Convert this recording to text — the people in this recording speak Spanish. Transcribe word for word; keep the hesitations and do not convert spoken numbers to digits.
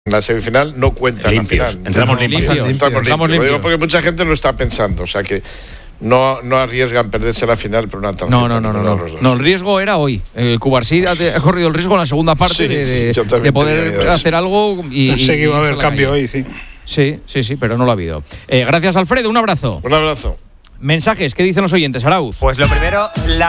en la semifinal no cuenta limpios, la final. entramos limpios. Entramos limpios. Entramos Lo limpios. digo porque mucha gente lo está pensando, o sea que no, no arriesgan perderse la final por una tarjeta. No, no, no, no, no. No, el riesgo era hoy. El Cubarsí ha, ha corrido el riesgo en la segunda parte Sí, de, sí, de, yo también de poder tenía hacer algo y. Pensé que iba a y haber irse la cambio calle. hoy, sí. Sí, sí, sí, pero no lo ha habido. Eh, gracias, Alfredo. Un abrazo. Un abrazo. Mensajes, ¿qué dicen los oyentes, Arauz? Pues lo primero, la